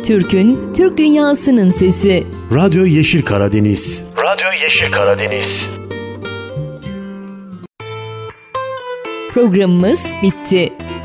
Türk'ün, Türk dünyasının sesi. Radyo Yeşil Karadeniz. Radyo Yeşil Karadeniz. Programımız bitti.